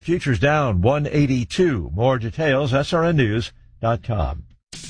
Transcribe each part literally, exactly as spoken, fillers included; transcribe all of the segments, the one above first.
Futures down one eighty-two. More details, S R N news dot com.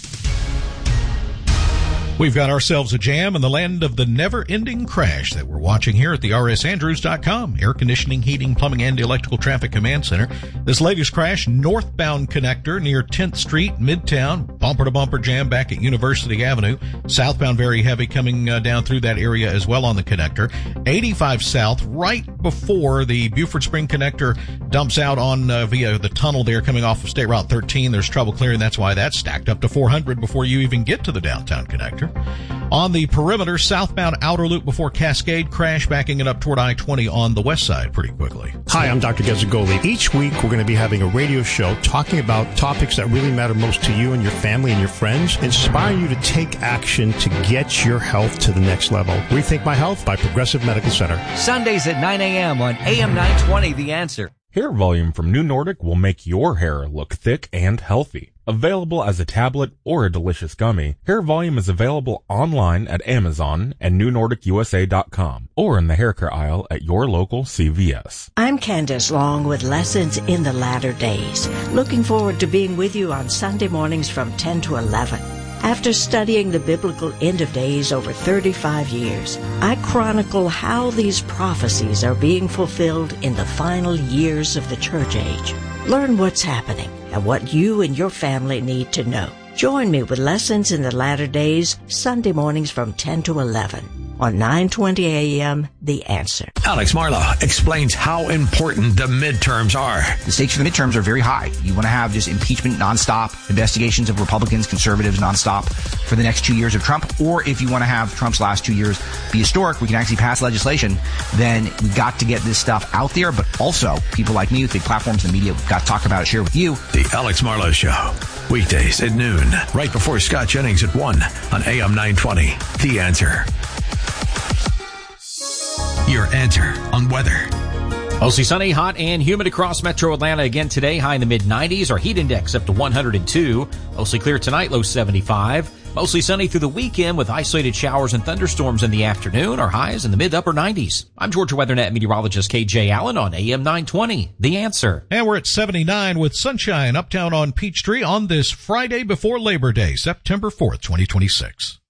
We've got ourselves a jam in the land of the never-ending crash that we're watching here at the R S Andrews dot com, Air Conditioning, Heating, Plumbing, and Electrical Traffic Command Center. This latest crash, northbound connector near tenth Street, Midtown, bumper-to-bumper jam back at University Avenue. Southbound very heavy coming uh, down through that area as well on the connector. eighty-five South, right before the Buford Spring connector dumps out on uh, via the tunnel there coming off of State Route thirteen. There's trouble clearing. That's why that's stacked up to four hundred before you even get to the downtown connector. On the perimeter, southbound outer loop before Cascade, crash backing it up toward I twenty on the west side pretty quickly. Hi, I'm Doctor Gazzagoli. Each week we're going to be having a radio show talking about topics that really matter most to you and your family and your friends, inspiring you to take action to get your health to the next level. Rethink My Health by Progressive Medical Center. Sundays at nine a.m. on A M nine twenty, The Answer. Hair Volume from New Nordic will make your hair look thick and healthy. Available as a tablet or a delicious gummy, Hair Volume is available online at Amazon and New Nordic U S A dot com or in the hair care aisle at your local C V S. I'm Candace Long with Lessons in the Latter Days. Looking forward to being with you on Sunday mornings from ten to eleven. After studying the biblical end of days over thirty-five years, I chronicle how these prophecies are being fulfilled in the final years of the church age. Learn what's happening and what you and your family need to know. Join me with Lessons in the Latter Days, Sunday mornings from ten to eleven. On nine twenty a.m., The Answer. Alex Marlowe explains how important the midterms are. The stakes for the midterms are very high. You want to have just impeachment nonstop, investigations of Republicans, conservatives nonstop for the next two years of Trump. Or if you want to have Trump's last two years be historic, we can actually pass legislation, then we got to get this stuff out there. But also, people like me with big platforms in the media, we've got to talk about it, share with you. The Alex Marlowe Show. Weekdays at noon, right before Scott Jennings at one on A M nine twenty. The Answer. Your answer on weather. Mostly sunny, hot, and humid across metro Atlanta again today. High in the mid nineties. Our heat index up to one hundred two. Mostly clear tonight, low seventy-five. Mostly sunny through the weekend with isolated showers and thunderstorms in the afternoon. Our highs in the mid upper nineties. I'm Georgia WeatherNet meteorologist K J Allen on A M nine twenty. The Answer. And we're at seventy-nine with sunshine uptown on Peachtree on this Friday before Labor Day, September fourth, twenty twenty-six.